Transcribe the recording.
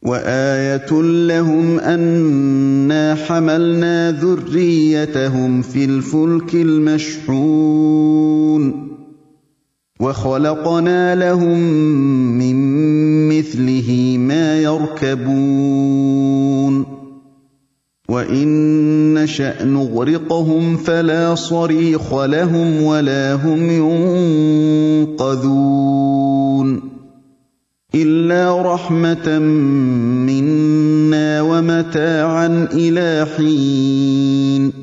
وآية لهم أنا حملنا ذريتهم في الفلك المشحون وخلقنا لهم من مثله ما يركبون وإن نشأ نغرقهم فلا صريخ لهم ولا هم ينقذون إلا رحمة منا ومتاعا إلى حين